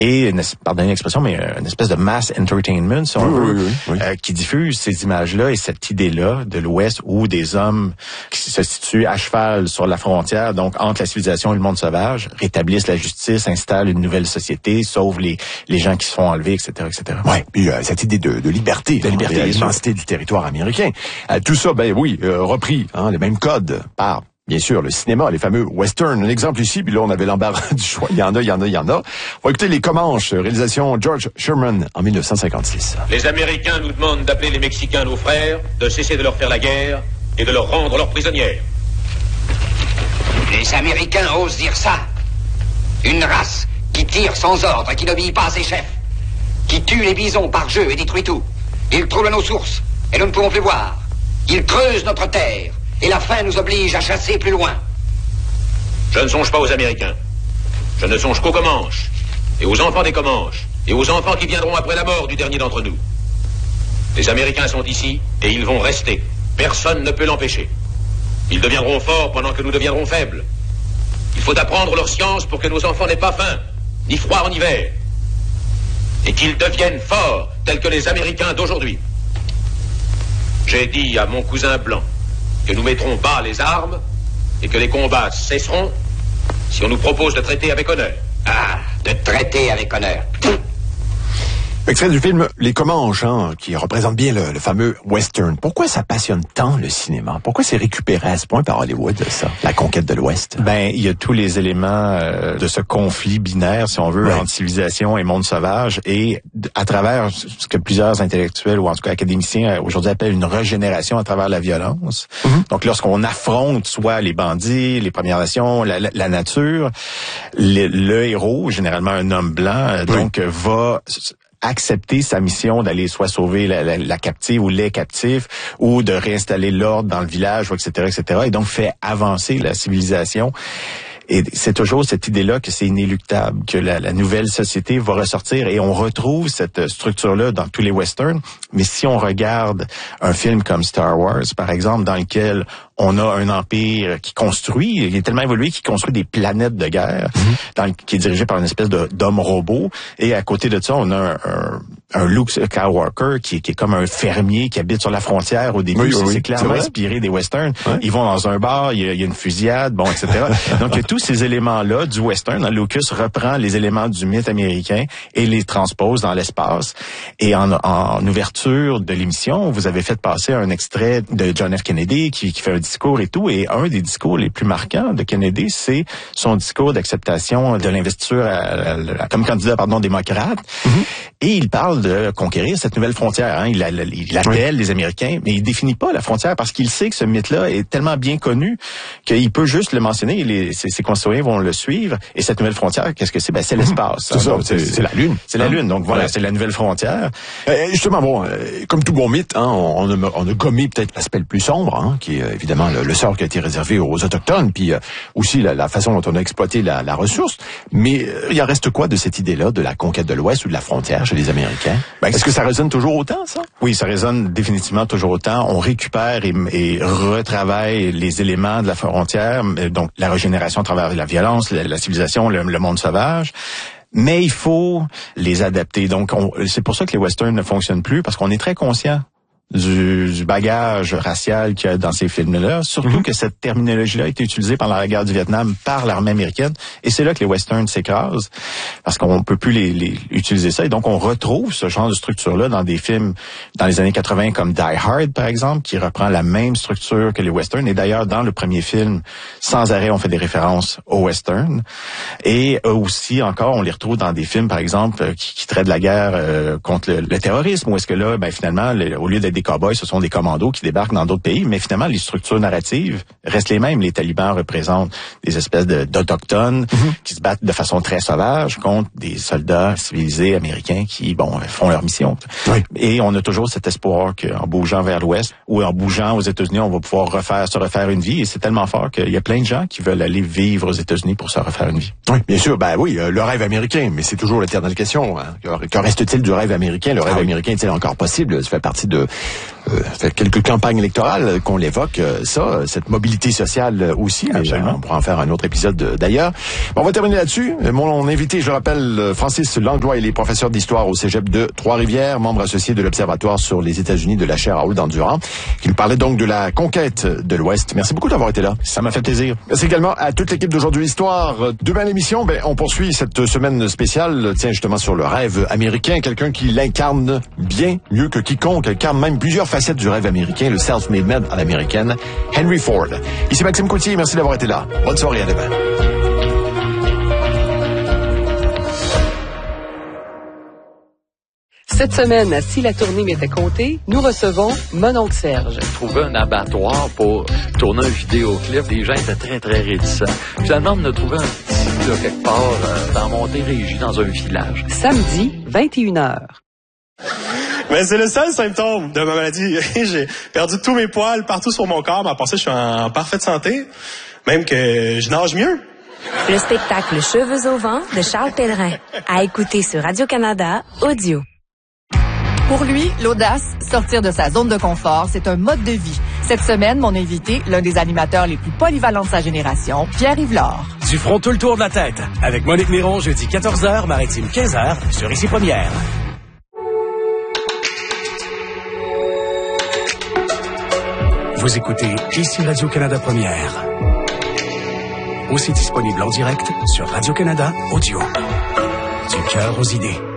et, pardonnez l'expression, mais une espèce de mass entertainment, si on veut, qui diffuse ces images-là et cette idée-là de l'Ouest où des hommes qui se situent à cheval sur la frontière, donc entre la civilisation et le monde sauvage, rétablissent la justice, installent une nouvelle société, sauvent les gens qui se font enlever, etc., etc. Ouais, puis cette idée de liberté, de l'immensité du territoire américain, tout ça, repris, les mêmes codes par bien sûr, le cinéma, les fameux westerns. Un exemple ici, puis là, on avait l'embarras du choix. Il y en a. On va écouter Les Comanches, réalisation George Sherman en 1956. Les Américains nous demandent d'appeler les Mexicains nos frères, de cesser de leur faire la guerre et de leur rendre leurs prisonnières. Les Américains osent dire ça. Une race qui tire sans ordre, qui n'obéit pas à ses chefs, qui tue les bisons par jeu et détruit tout. Ils troublent nos sources et nous ne pouvons plus voir. Ils creusent notre terre. Et la faim nous oblige à chasser plus loin. Je ne songe pas aux Américains. Je ne songe qu'aux Comanches, et aux enfants des Comanches, et aux enfants qui viendront après la mort du dernier d'entre nous. Les Américains sont ici, et ils vont rester. Personne ne peut l'empêcher. Ils deviendront forts pendant que nous deviendrons faibles. Il faut apprendre leur science pour que nos enfants n'aient pas faim, ni froid en hiver. Et qu'ils deviennent forts, tels que les Américains d'aujourd'hui. J'ai dit à mon cousin blanc que nous mettrons bas les armes et que les combats cesseront si on nous propose de traiter avec honneur. Ah, de traiter avec honneur. Extrait du film Les Comanches, qui représente bien le fameux western. Pourquoi ça passionne tant le cinéma? Pourquoi c'est récupéré à ce point par Hollywood, ça, la conquête de l'Ouest? Il y a tous les éléments de ce conflit binaire, si on veut, entre civilisation et monde sauvage, et à travers ce que plusieurs intellectuels, ou en tout cas académiciens, aujourd'hui appellent une régénération à travers la violence. Donc, lorsqu'on affronte soit les bandits, les Premières Nations, la nature, le héros, généralement un homme blanc, donc va accepter sa mission d'aller soit sauver la captive ou les captifs, ou de réinstaller l'ordre dans le village, etc., etc., et donc fait avancer la civilisation. Et c'est toujours cette idée-là que c'est inéluctable, que la nouvelle société va ressortir, et on retrouve cette structure-là dans tous les westerns. Mais si on regarde un film comme Star Wars, par exemple, dans lequel on a un empire qui construit, il est tellement évolué qu'il construit des planètes de guerre, qui est dirigé par une espèce d'homme robot, et à côté de ça, on a un Luke Skywalker qui est comme un fermier qui habite sur la frontière au début. C'est clairement inspiré des westerns. Ils vont dans un bar, il y a une fusillade, etc. Donc, il y a tous ces éléments-là du western. Lucas reprend les éléments du mythe américain et les transpose dans l'espace. Et en ouverture de l'émission, vous avez fait passer un extrait de John F. Kennedy qui fait un discours et tout. Et un des discours les plus marquants de Kennedy, c'est son discours d'acceptation de l'investiture comme candidat, démocrate. Et il parle de conquérir cette nouvelle frontière. Il appelle les Américains, mais il définit pas la frontière parce qu'il sait que ce mythe-là est tellement bien connu qu'il peut juste le mentionner. Ses concitoyens vont le suivre. Et cette nouvelle frontière, qu'est-ce que c'est? C'est l'espace. C'est ça, c'est la Lune. C'est la Lune. Donc voilà, c'est la nouvelle frontière. Justement, comme tout bon mythe, on a gommé peut-être l'aspect le plus sombre, qui est évidemment le sort qui a été réservé aux Autochtones, puis aussi la façon dont on a exploité la ressource. Mais il en reste quoi de cette idée-là, de la conquête de l'Ouest ou de la frontière chez les Américains? Est-ce que ça résonne toujours autant, ça? Oui, ça résonne définitivement toujours autant. On récupère et retravaille les éléments de la frontière, donc la régénération à travers la violence, la civilisation, le monde sauvage. Mais il faut les adapter. Donc, c'est pour ça que les westerns ne fonctionnent plus, parce qu'on est très conscient du bagage racial qu'il y a dans ces films-là, surtout que cette terminologie-là a été utilisée pendant la guerre du Vietnam par l'armée américaine, et c'est là que les westerns s'écrasent, parce qu'on peut plus les utiliser ça, et donc on retrouve ce genre de structure-là dans des films dans les années 80 comme Die Hard, par exemple, qui reprend la même structure que les westerns, et d'ailleurs, dans le premier film, sans arrêt, on fait des références aux westerns, et aussi, encore, on les retrouve dans des films, par exemple, qui traitent de la guerre contre le terrorisme, où est-ce que là, finalement, au lieu d'être des cow-boys, ce sont des commandos qui débarquent dans d'autres pays, mais finalement, les structures narratives restent les mêmes. Les talibans représentent des espèces d'autochtones qui se battent de façon très sauvage contre des soldats civilisés américains qui, font leur mission. Oui. Et on a toujours cet espoir qu'en bougeant vers l'Ouest ou en bougeant aux États-Unis, on va pouvoir se refaire une vie, et c'est tellement fort qu'il y a plein de gens qui veulent aller vivre aux États-Unis pour se refaire une vie. Oui, bien sûr, le rêve américain, mais c'est toujours l'éternelle question. Que reste-t-il du rêve américain? Le rêve américain est-il encore possible? Ça fait partie de fait quelques campagnes électorales qu'on l'évoque, cette mobilité sociale aussi. On pourra en faire un autre épisode d'ailleurs. On va terminer là-dessus. Mon invité, je le rappelle, Francis Langlois, il est professeur d'histoire au Cégep de Trois-Rivières, membre associé de l'Observatoire sur les États-Unis de la chaire Raoul-Dandurand, qui nous parlait donc de la conquête de l'Ouest. Merci beaucoup d'avoir été là. Ça m'a fait plaisir. Merci également à toute l'équipe d'Aujourd'hui Histoire. Demain l'émission, on poursuit cette semaine spéciale, justement sur le rêve américain, quelqu'un qui l'incarne bien mieux que quiconque, incarne même plusieurs facettes du rêve américain, le self-made man à l'américaine, Henry Ford. Ici Maxime Coutier, merci d'avoir été là. Bonne soirée, à demain. Cette semaine, si la tournée m'était comptée, nous recevons mon oncle Serge. Trouver un abattoir pour tourner un vidéoclip, les gens étaient très, très réticents. Finalement, on a trouvé un petit, là, quelque part, dans Montérégie, dans un village. Samedi, 21h. Mais c'est le seul symptôme de ma maladie. J'ai perdu tous mes poils partout sur mon corps, mais à part ça, je suis en parfaite santé. Même que je nage mieux. Le spectacle Cheveux au vent de Charles Pellerin. À écouter sur Radio-Canada, audio. Pour lui, l'audace, sortir de sa zone de confort, c'est un mode de vie. Cette semaine, mon invité, l'un des animateurs les plus polyvalents de sa génération, Pierre-Yves Lard. Du front tout le tour de la tête. Avec Monique Néron, jeudi 14h, Maritime 15h, sur Ici Première. Vous écoutez Ici Radio-Canada Première. Aussi disponible en direct sur Radio-Canada Audio. Du cœur aux idées.